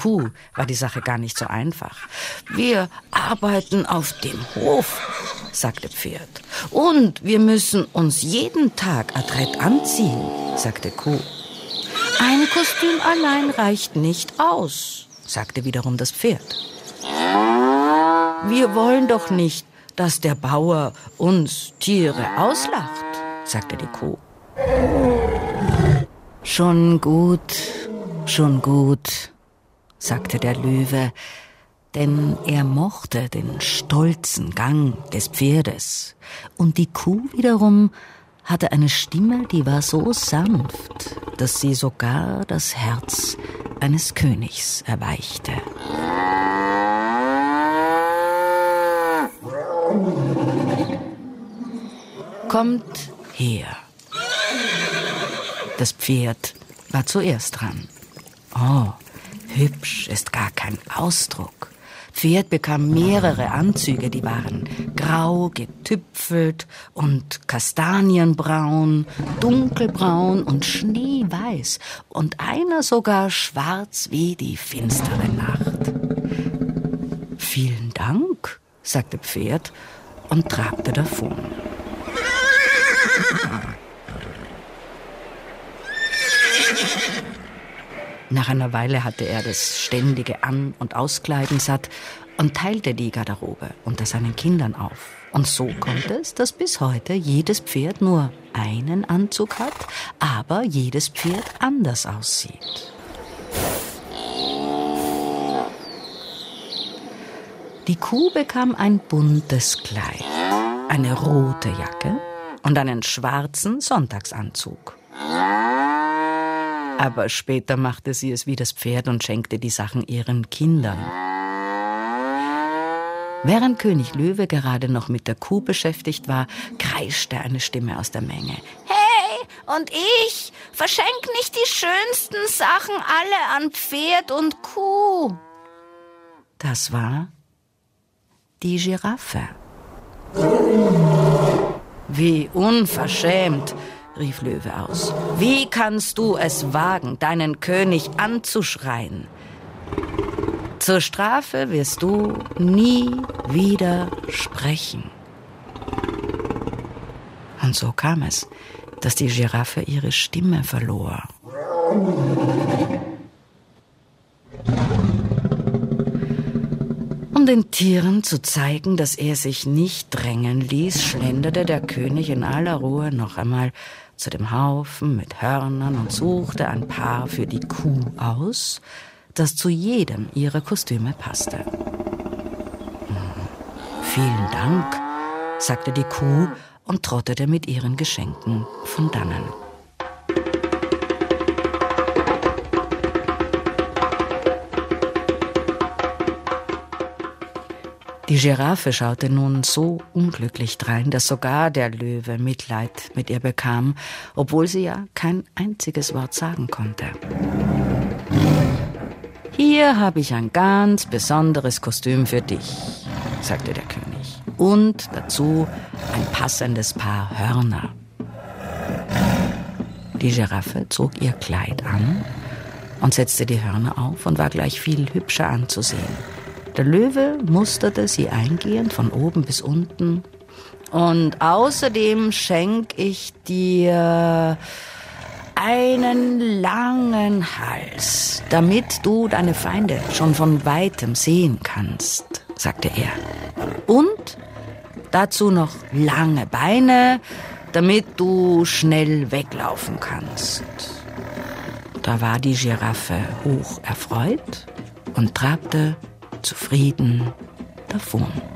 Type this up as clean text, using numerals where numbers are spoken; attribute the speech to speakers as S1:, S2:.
S1: Kuh war die Sache gar nicht so einfach. »Wir arbeiten auf dem Hof«, sagte Pferd. »Und wir müssen uns jeden Tag adrett anziehen«, sagte Kuh. »Ein Kostüm allein reicht nicht aus«, sagte wiederum das Pferd. »Wir wollen doch nicht, dass der Bauer uns Tiere auslacht«, sagte die Kuh. »Schon gut«, sagte der Löwe, denn er mochte den stolzen Gang des Pferdes. Und die Kuh wiederum hatte eine Stimme, die war so sanft, dass sie sogar das Herz eines Königs erweichte. »Kommt her.« Das Pferd war zuerst dran. Oh, hübsch ist gar kein Ausdruck. Pferd bekam mehrere Anzüge, die waren grau getüpfelt und kastanienbraun, dunkelbraun und schneeweiß und einer sogar schwarz wie die finstere Nacht. »Vielen Dank«, sagte Pferd und trabte davon. Nach einer Weile hatte er das ständige An- und Auskleiden satt und teilte die Garderobe unter seinen Kindern auf. Und so kommt es, dass bis heute jedes Pferd nur einen Anzug hat, aber jedes Pferd anders aussieht. Die Kuh bekam ein buntes Kleid, eine rote Jacke und einen schwarzen Sonntagsanzug. Aber später machte sie es wie das Pferd und schenkte die Sachen ihren Kindern. Während König Löwe gerade noch mit der Kuh beschäftigt war, kreischte eine Stimme aus der Menge. »Hey, und ich? Verschenk nicht die schönsten Sachen alle an Pferd und Kuh!« Das war die Giraffe. »Wie unverschämt«, rief Löwe aus. »Wie kannst du es wagen, deinen König anzuschreien? Zur Strafe wirst du nie wieder sprechen.« Und so kam es, dass die Giraffe ihre Stimme verlor. Um den Tieren zu zeigen, dass er sich nicht drängen ließ, schlenderte der König in aller Ruhe noch einmal zu dem Haufen mit Hörnern und suchte ein Paar für die Kuh aus, das zu jedem ihrer Kostüme passte. »Vielen Dank«, sagte die Kuh und trottete mit ihren Geschenken von dannen. Die Giraffe schaute nun so unglücklich drein, dass sogar der Löwe Mitleid mit ihr bekam, obwohl sie ja kein einziges Wort sagen konnte. »Hier habe ich ein ganz besonderes Kostüm für dich«, sagte der König. »Und dazu ein passendes Paar Hörner.« Die Giraffe zog ihr Kleid an und setzte die Hörner auf und war gleich viel hübscher anzusehen. Der Löwe musterte sie eingehend von oben bis unten. »Und außerdem schenk ich dir einen langen Hals, damit du deine Feinde schon von weitem sehen kannst«, sagte er. »Und dazu noch lange Beine, damit du schnell weglaufen kannst.« Da war die Giraffe hoch erfreut und trabte zufrieden davon.